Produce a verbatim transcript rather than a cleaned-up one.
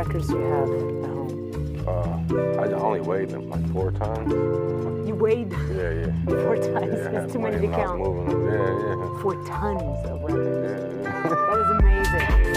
records do you have at home? Uh, I only weighed them like four times. You weighed Yeah, yeah. four times. Yeah, That's too many to I was count. moving them. Yeah, yeah. Four tons of records. Yeah, yeah. That is amazing.